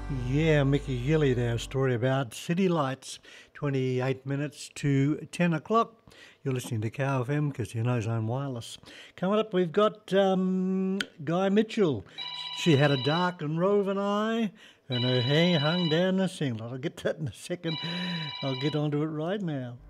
Yeah, Mickey Gilly there, a story about city lights, 28 minutes to 10 o'clock. You're listening to Cow FM because you know Zone Wireless. Coming up, we've got Guy Mitchell. She had a dark and roving eye and her hair hung down the singlet. I'll get that in a second. I'll get onto it right now.